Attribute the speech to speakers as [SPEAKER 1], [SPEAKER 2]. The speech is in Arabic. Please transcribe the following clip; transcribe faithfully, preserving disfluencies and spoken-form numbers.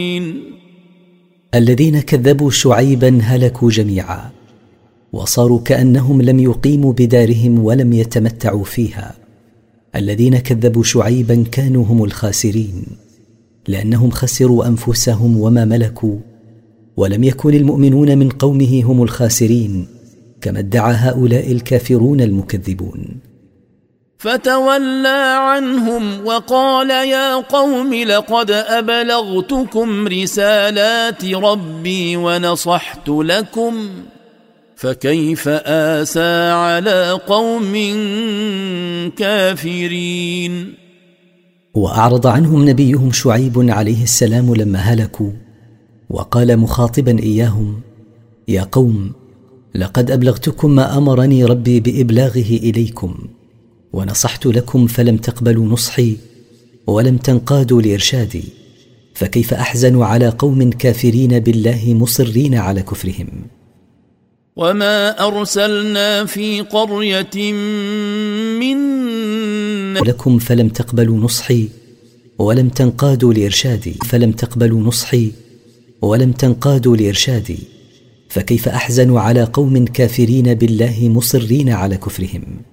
[SPEAKER 1] الذين كذبوا شعيبا هلكوا جميعا، وصاروا كأنهم لم يقيموا بدارهم ولم يتمتعوا فيها. الذين كذبوا شعيبا كانوا هم الخاسرين، لأنهم خسروا أنفسهم وما ملكوا، ولم يكن المؤمنون من قومه هم الخاسرين كما ادعى هؤلاء الكافرون المكذبون.
[SPEAKER 2] فتولى عنهم وقال يا قوم لقد أبلغتكم رسالات ربي ونصحت لكم فكيف آسى على قوم كافرين.
[SPEAKER 1] وأعرض عنهم نبيهم شعيب عليه السلام لما هلكوا، وقال مخاطبا إياهم يا قوم لقد أبلغتكم ما أمرني ربي بإبلاغه إليكم، ونصحت لكم فلم تقبلوا نصحي ولم تنقادوا لإرشادي، فكيف أحزن على قوم كافرين بالله مصرين على كفرهم.
[SPEAKER 2] وما أرسلنا في قرية من
[SPEAKER 1] لكم فلم تقبلوا نصحي ولم تنقادوا لإرشادي فلم تقبلوا نصحي ولم تنقادوا لإرشادي فكيف أحزن على قوم كافرين بالله مصرين على كفرهم.